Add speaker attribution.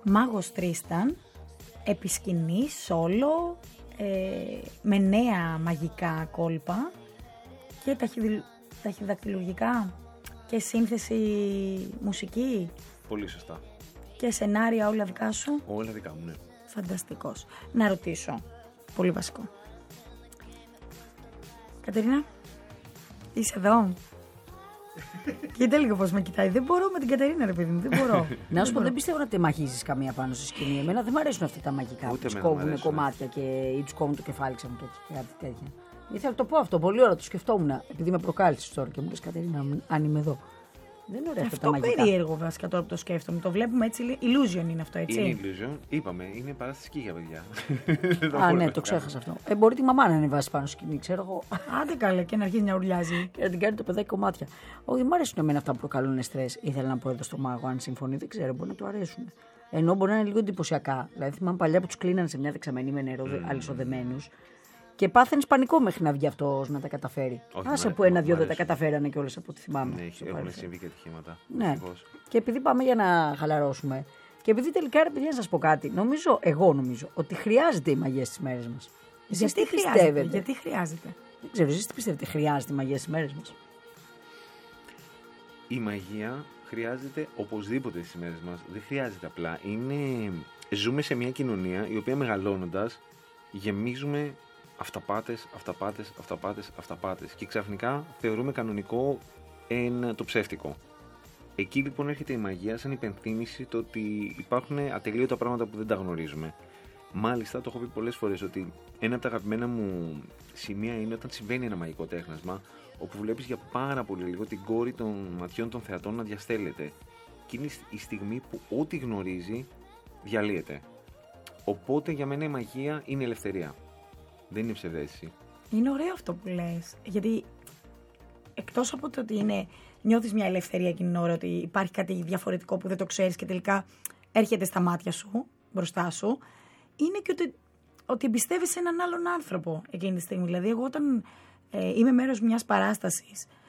Speaker 1: Μάγος Τρίσταν, επισκηνή, solo, με νέα μαγικά κόλπα και ταχυδακτυλουργικά και σύνθεση μουσική.
Speaker 2: Πολύ σωστά.
Speaker 1: Και σενάρια όλα δικά σου.
Speaker 2: Όλα δικά μου, ναι.
Speaker 1: Φανταστικός. Να ρωτήσω, πολύ βασικό. Κατερίνα, είσαι εδώ? Κοίτα λίγο πώς με κοιτάει. Δεν μπορώ με την Κατερίνα, ρε παιδί μου, δεν μπορώ.
Speaker 3: Να σου πω, δεν πιστεύω να τη μαγίζεις καμία πάνω στη σκηνή. Εμένα δεν μου αρέσουν αυτά τα μαγικά που τους κόβουν κομμάτια ή τους κόβουν το κεφάλι ξέρω και κάτι τέτοια. Ήθελα να το πω αυτό, πολύ ώρα το σκεφτόμουν. Επειδή με προκάλεσες τώρα και μου λες Κατερίνα, αν είμαι εδώ. Δεν είναι ωραία αυτά τα μαγικά.
Speaker 1: Αυτό περίεργο βασικά τώρα που το σκέφτομαι. Το βλέπουμε έτσι. Illusion είναι αυτό, έτσι.
Speaker 2: Είναι illusion. Είπαμε, είναι παράσταση για παιδιά.
Speaker 3: Α, ναι, το ξέχασα αυτό. Μπορεί τη μαμά να ανεβάσει πάνω σκηνή, ξέρω εγώ.
Speaker 1: Άντε καλά και να αρχίσει να ουρλιάζει.
Speaker 3: Και να την κάνει το παιδάκι κομμάτια. Όχι, μου αρέσουν εμένα αυτά που προκαλούν στρες. Ήθελα να πω εδώ στο μάγο, αν συμφωνεί, δεν ξέρω, μπορεί να του αρέσουν. Ενώ μπορεί να είναι λίγο εντυπωσιακά. Δηλαδή, θυμάμαι παλιά που του κλείνανε σε μια δεξαμενή με νερό αλυσοδεμένους. Και πάθαινε πανικό μέχρι να βγει αυτό να τα καταφέρει. Άσε που ένα-δυο δεν τα καταφέρανε κιόλας από ό,τι θυμάμαι.
Speaker 2: Ναι, έχουν συμβεί και ατυχήματα.
Speaker 3: Ναι. Και επειδή πάμε για να χαλαρώσουμε. Και επειδή τελικά, ρε παιδιά, να σας πω κάτι. Εγώ νομίζω ότι χρειάζεται η μαγεία στις μέρες μας. Εσείς τι πιστεύετε?
Speaker 1: Γιατί χρειάζεται?
Speaker 3: Δεν ξέρω, εσείς τι πιστεύετε, χρειάζεται η μαγεία στις μέρες μας?
Speaker 2: Η μαγεία χρειάζεται οπωσδήποτε στις μέρες μας. Δεν χρειάζεται απλά. Ζούμε σε μια κοινωνία η οποία μεγαλώνοντας γεμίζουμε αυταπάτες και ξαφνικά θεωρούμε κανονικό το ψεύτικο. Εκεί λοιπόν έρχεται η μαγεία σαν υπενθύμηση το ότι υπάρχουν ατελείωτα πράγματα που δεν τα γνωρίζουμε. Μάλιστα το έχω πει πολλές φορές ότι ένα από τα αγαπημένα μου σημεία είναι όταν συμβαίνει ένα μαγικό τέχνασμα όπου βλέπεις για πάρα πολύ λίγο την κόρη των ματιών των θεατών να διαστέλλεται και είναι η στιγμή που ό,τι γνωρίζει διαλύεται. Οπότε για μένα η μαγεία είναι ελευθερία. Δεν είναι ψευδαίσθηση.
Speaker 1: Είναι ωραίο αυτό που λες. Γιατί εκτός από το ότι νιώθεις μια ελευθερία εκείνη την ώρα, ότι υπάρχει κάτι διαφορετικό που δεν το ξέρεις και τελικά έρχεται στα μάτια σου, μπροστά σου, είναι και ότι εμπιστεύεσαι έναν άλλον άνθρωπο εκείνη τη στιγμή. Δηλαδή, εγώ όταν είμαι μέρος μιας παράστασης